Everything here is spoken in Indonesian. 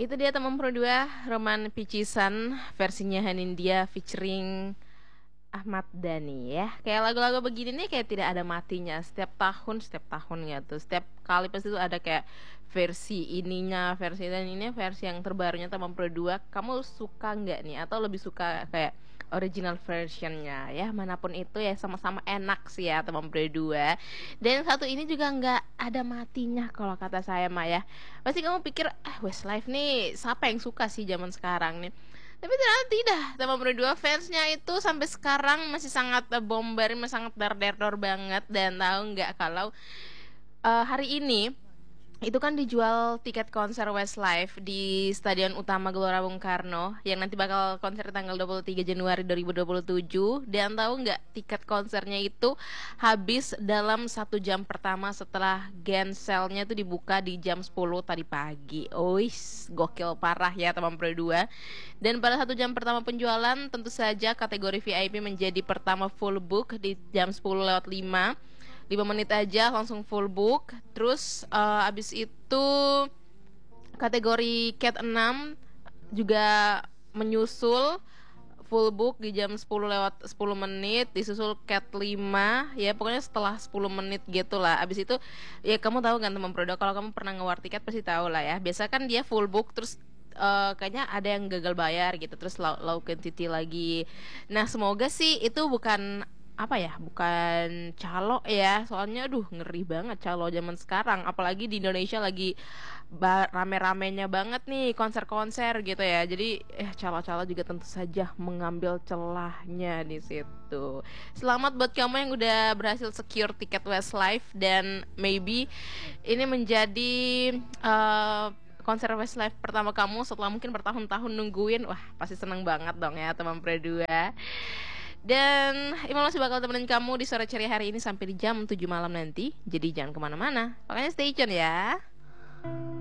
Itu dia teman pro 2 Roman Picisan versinya Hanindya featuring Ahmad Dhani ya. Kayak lagu-lagu begini nih kayak tidak ada matinya. Setiap tahun gitu. Setiap kali pasti tuh ada kayak versi ininya, versi dan ini versi yang terbarunya teman pro 2. Kamu suka nggak nih? Atau lebih suka kayak original versionnya ya, manapun itu ya sama-sama enak sih ya teman pro 2. Dan satu ini juga nggak ada matinya kalau kata saya mah ya. Pasti kamu pikir Westlife nih siapa yang suka sih zaman sekarang nih. Tapi ternyata tidak, teman berdua fansnya itu sampai sekarang masih sangat bomber, masih sangat dar banget. Dan tahu nggak kalau hari ini itu kan dijual tiket konser Westlife di Stadion Utama Gelora Bung Karno yang nanti bakal konser tanggal 23 Januari 2027. Dan tahu nggak tiket konsernya itu habis dalam 1 jam pertama setelah genselnya itu dibuka di jam 10 tadi pagi. Ois, gokil parah ya teman pro 2. Dan pada 1 jam pertama penjualan tentu saja kategori VIP menjadi pertama full book di jam 10 lewat 5 menit aja langsung full book. Terus abis itu kategori Cat 6 juga menyusul full book di jam 10 lewat 10 menit, disusul Cat 5 ya, pokoknya setelah 10 menit gitu lah. Abis itu ya kamu tahu kan teman produk, kalau kamu pernah ngewar tiket pasti tahu lah ya, biasa kan dia full book terus kayaknya ada yang gagal bayar gitu, terus low quantity lagi. Nah semoga sih itu bukan apa ya, bukan calo ya, soalnya aduh ngeri banget calo zaman sekarang, apalagi di Indonesia lagi rame-ramenya banget nih konser-konser gitu ya. Jadi calo-calo juga tentu saja mengambil celahnya di situ. Selamat buat kamu yang udah berhasil secure tiket Westlife, dan maybe ini menjadi konser Westlife pertama kamu setelah mungkin bertahun-tahun nungguin. Wah pasti seneng banget dong ya teman Pre 2. Dan Imal masih bakal temenin kamu di sore ceria hari ini sampai di jam 7 malam nanti. Jadi jangan kemana-mana, makanya stay tune ya.